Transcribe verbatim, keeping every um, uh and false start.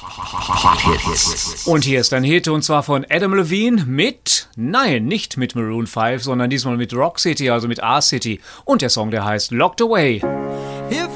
Und hier ist ein Hit, und zwar von Adam Levine mit, nein, nicht mit Maroon fünf, sondern diesmal mit Rock City, also mit R-City. Und der Song, der heißt Locked Away.